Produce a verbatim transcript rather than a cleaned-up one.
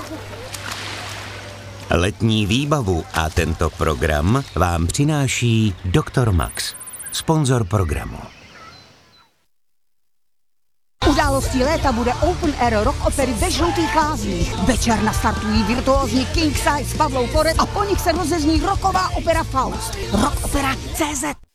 Letní výbavu a tento program vám přináší doktor Max, sponzor programu. Událostí léta bude Open Air rock opery ve Žlutých lázních. Večer nastartují virtuózní King Size s Pavlou Poret a po nich se rozezní rocková opera Faust. Rock opera tečka cé zet